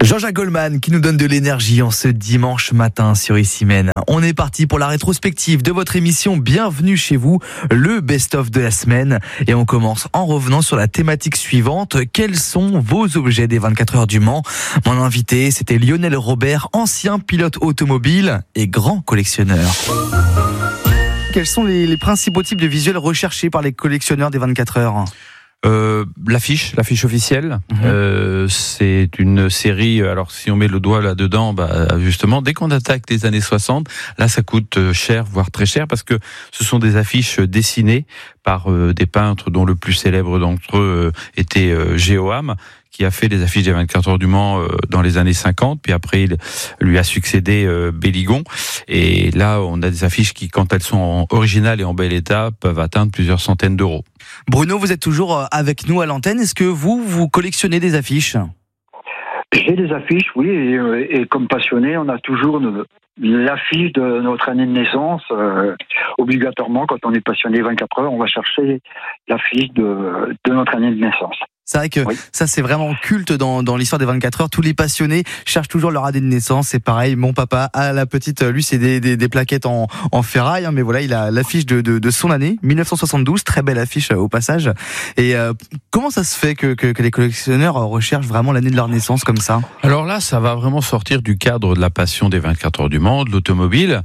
Jean-Jacques Goldman qui nous donne de l'énergie en ce dimanche matin sur Issy-Mène. On est parti pour la rétrospective de votre émission Bienvenue chez vous, le best-of de la semaine. Et on commence en revenant sur la thématique suivante. Quels sont vos objets des 24 heures du Mans ? Mon invité, c'était Lionel Robert, ancien pilote automobile et grand collectionneur. Quels sont les principaux types de visuels recherchés par les collectionneurs des 24 heures ? L'affiche officielle. C'est une série. Alors, si on met le doigt là-dedans, justement, dès qu'on attaque les années 60, là, ça coûte cher, voire très cher, parce que ce sont des affiches dessinées par des peintres dont le plus célèbre d'entre eux était Géoham, qui a fait les affiches des 24 heures du Mans dans les années 50, puis après il lui a succédé Belligon, et là on a des affiches qui, quand elles sont originales et en bel état, peuvent atteindre plusieurs centaines d'euros. Bruno, vous êtes toujours avec nous à l'antenne, est-ce que vous collectionnez des affiches ? J'ai des affiches, oui, et comme passionné, on a toujours l'affiche de notre année de naissance. Obligatoirement, quand on est passionné 24 heures, on va chercher l'affiche de notre année de naissance. C'est vrai que ça, c'est vraiment culte dans l'histoire des 24 heures. Tous les passionnés cherchent toujours leur année de naissance. C'est pareil, mon papa a la petite, lui, c'est des plaquettes en ferraille, hein, mais voilà, il a l'affiche de son année, 1972. Très belle affiche au passage. Et comment ça se fait que les collectionneurs recherchent vraiment l'année de leur naissance comme ça ? Alors là, ça va vraiment sortir du cadre de la passion des 24 heures du Mans, de l'automobile.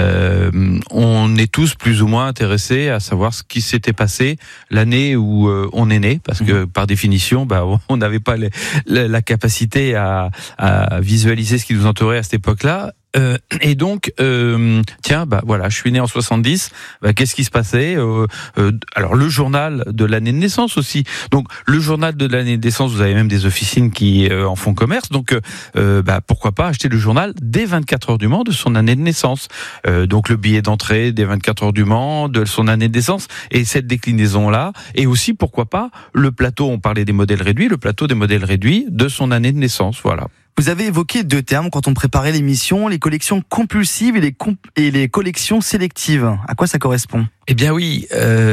On est tous plus ou moins intéressés à savoir ce qui s'était passé l'année où on est né, parce que par définition, on n'avait pas la capacité à visualiser ce qui nous entourait à cette époque-là. Et donc, voilà, je suis né en 70. Qu'est-ce qui se passait ? Alors, le journal de l'année de naissance aussi. Donc, le journal de l'année de naissance, vous avez même des officines qui en font commerce. Donc, pourquoi pas acheter le journal des 24 heures du Mans de son année de naissance. Donc, le billet d'entrée des 24 heures du Mans de son année de naissance et cette déclinaison-là. Et aussi, pourquoi pas le plateau. On parlait des modèles réduits, le plateau des modèles réduits de son année de naissance. Voilà. Vous avez évoqué deux termes quand on préparait l'émission, les collections compulsives et les collections sélectives. À quoi ça correspond ? Eh bien oui,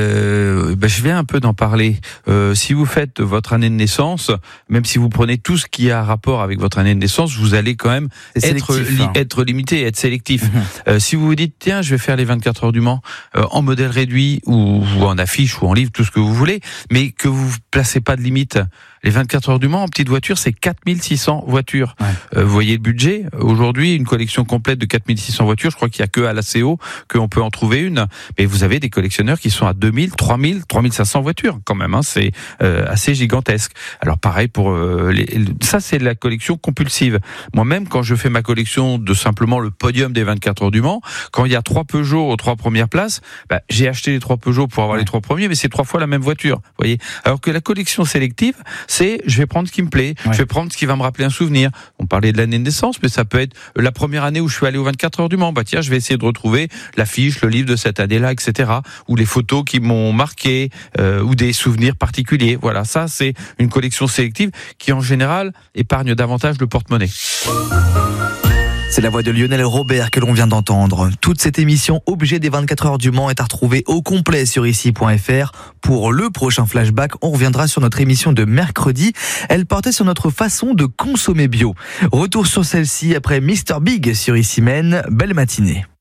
je viens un peu d'en parler. Si vous faites votre année de naissance, même si vous prenez tout ce qui a rapport avec votre année de naissance, vous allez quand même être limité, être sélectif. Si vous vous dites, tiens, je vais faire les 24 heures du Mans en modèle réduit ou en affiche ou en livre, tout ce que vous voulez, mais que vous placez pas de limite. Les 24 heures du Mans en petite voiture, c'est 4600 voitures. Ouais. Vous voyez le budget. Aujourd'hui, une collection complète de 4600 voitures, je crois qu'il y a que à la CO qu'on peut en trouver une. Mais vous avez des collectionneurs qui sont à 2000, 3000, 3500 voitures quand même. Hein, c'est assez gigantesque. Alors pareil pour ça, c'est la collection compulsive. Moi-même, quand je fais ma collection de simplement le podium des 24 heures du Mans, quand il y a 3 Peugeot aux 3 premières places, j'ai acheté les 3 Peugeot pour avoir les 3 premiers, mais c'est 3 fois la même voiture. Vous voyez. Alors que la collection sélective, c'est je vais prendre ce qui me plaît, je vais prendre ce qui va me rappeler un souvenir. On parlait de l'année de naissance, mais ça peut être la première année où je suis allé aux 24 heures du Mans. Tiens, je vais essayer de retrouver l'affiche, le livre de cette année-là, etc. Ou les photos qui m'ont marqué, ou des souvenirs particuliers. Voilà, ça c'est une collection sélective qui en général épargne davantage le porte-monnaie. C'est la voix de Lionel Robert que l'on vient d'entendre. Toute cette émission Objet des 24 heures du Mans est à retrouver au complet sur issy.fr. Pour le prochain flashback, on reviendra sur notre émission de mercredi. Elle portait sur notre façon de consommer bio. Retour sur celle-ci après Mr Big sur Issy-Mène. Belle matinée.